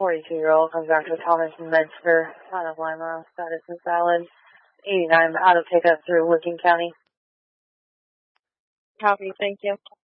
42-year-old comes back to Thomas Menster, town of Lima, status invalid. 89 out of pickup through Licking County. Copy, thank you.